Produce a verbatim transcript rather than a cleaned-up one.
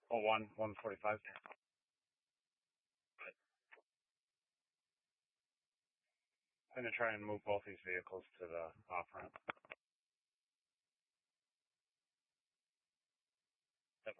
Oh, one, one forty-five. I'm going to try and move both these vehicles to the off ramp.